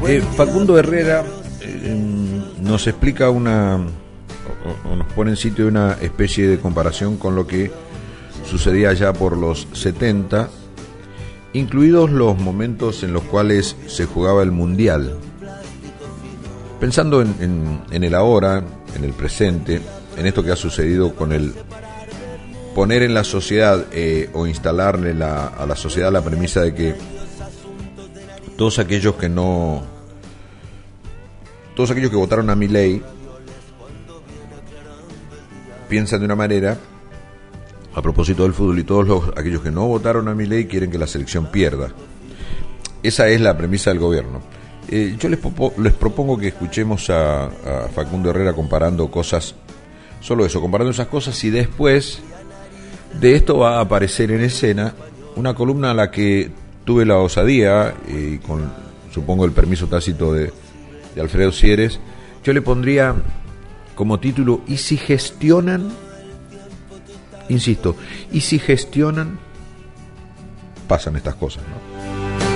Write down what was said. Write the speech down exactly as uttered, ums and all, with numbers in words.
Eh, Facundo Herrera eh, nos explica una, o, o nos pone en sitio de una especie de comparación con lo que sucedía ya por los setenta, incluidos los momentos en los cuales se jugaba el Mundial. Pensando en, en, en el ahora, en el presente, en esto que ha sucedido con el poner en la sociedad eh, o instalarle la, a la sociedad la premisa de que todos aquellos que no, todos aquellos que votaron a Milei piensan de una manera a propósito del fútbol, y todos los, aquellos que no votaron a Milei quieren que la selección pierda. Esa es la premisa del gobierno. Eh, yo les, popo, les propongo que escuchemos a, a Facundo Herrera comparando cosas, solo eso, comparando esas cosas, y después de esto va a aparecer en escena una columna a la que tuve la osadía, y eh, con supongo el permiso tácito de, de Alfredo Sieres, yo le pondría como título: ¿y si gestionan? Insisto, ¿y si gestionan? Pasan estas cosas, ¿no?